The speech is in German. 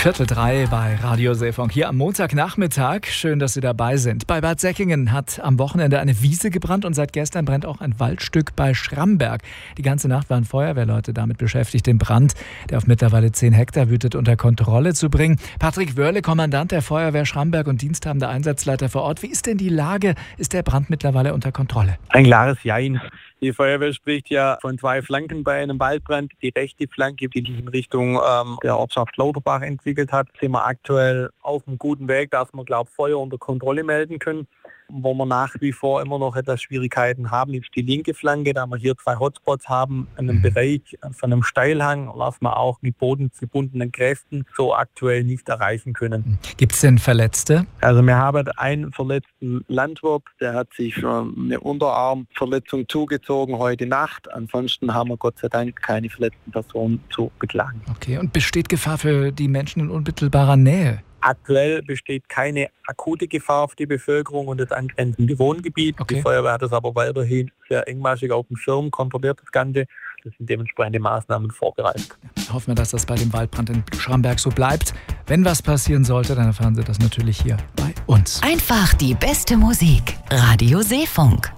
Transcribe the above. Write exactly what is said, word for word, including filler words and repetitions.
Viertel drei bei Radio Seefunk hier am Montagnachmittag. Schön, dass Sie dabei sind. Bei Bad Säckingen hat am Wochenende eine Wiese gebrannt und seit gestern brennt auch ein Waldstück bei Schramberg. Die ganze Nacht waren Feuerwehrleute damit beschäftigt, den Brand, der auf mittlerweile zehn Hektar wütet, unter Kontrolle zu bringen. Patrick Wörle, Kommandant der Feuerwehr Schramberg und diensthabender Einsatzleiter vor Ort. Wie ist denn die Lage? Ist der Brand mittlerweile unter Kontrolle? Ein klares Jein. Die Feuerwehr spricht ja von zwei Flanken bei einem Waldbrand. Die rechte Flanke, die sich in Richtung ähm, der Ortschaft Lauterbach entwickelt hat, sind wir aktuell auf einem guten Weg, dass wir, glaube ich, Feuer unter Kontrolle melden können. Wo wir nach wie vor immer noch etwas Schwierigkeiten haben, ist die linke Flanke, da wir hier zwei Hotspots haben, in einem Bereich von einem Steilhang, was wir auch mit bodenverbundenen Kräften so aktuell nicht erreichen können. Gibt es denn Verletzte? Also wir haben einen verletzten Landwirt, der hat sich eine Unterarmverletzung zugezogen heute Nacht. Ansonsten haben wir Gott sei Dank keine verletzten Personen zu beklagen. Okay, und besteht Gefahr für die Menschen in unmittelbarer Nähe? Aktuell besteht keine akute Gefahr für die Bevölkerung und das angrenzende Wohngebiet. Okay. Die Feuerwehr hat das aber weiterhin sehr engmaschig auf dem Schirm, kontrolliert das Ganze. Das sind dementsprechende Maßnahmen vorbereitet. Hoffen wir, dass das bei dem Waldbrand in Schramberg so bleibt. Wenn was passieren sollte, dann erfahren Sie das natürlich hier bei uns. Einfach die beste Musik. Radio Seefunk.